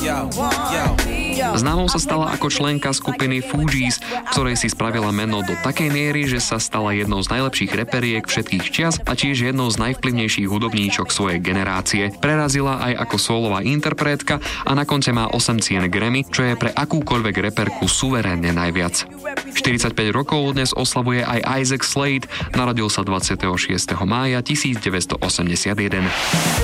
Známou sa stala ako členka skupiny Fugees, ktorej si spravila meno do takej miery, že sa stala jednou z najlepších reperiek všetkých čias a tiež jednou z najvplyvnejších hudobníčok svojej generácie. Prerazila aj ako sólová interpretka a na konci má 8 cien Grammy, čo je pre akúkoľvek reperku suverénne najviac. 45 rokov dnes oslavuje aj Isaac Slade, narodil sa 26. mája 1981.